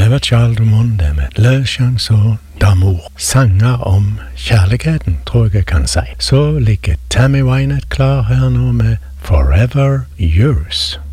var Charles Drummond det med Le Chanson d'amour. Sanger om kjærligheten, tror jeg kan si. Så ligger Tammy Wynette klar her nå med Forever Yours.